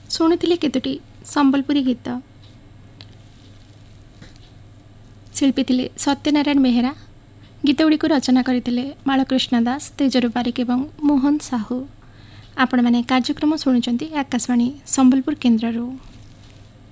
ଶୁଣିଥିଲେ କେତୋଟି ସମ୍ବଲପୁରୀ ଗୀତ। ଶିଳ୍ପୀ ଥିଲେ ସତ୍ୟନାରାୟଣ ବେହେରା। ଗୀତଗୁଡ଼ିକୁ ରଚନା କରିଥିଲେ ମାଳକୃଷ୍ଣ ଦାସ, ତେଜରୁ ବାରିକ ଏବଂ ମୋହନ ସାହୁ। ଆପଣମାନେ କାର୍ଯ୍ୟକ୍ରମ ଶୁଣୁଛନ୍ତି ଆକାଶବାଣୀ ସମ୍ବଲପୁର କେନ୍ଦ୍ରରୁ।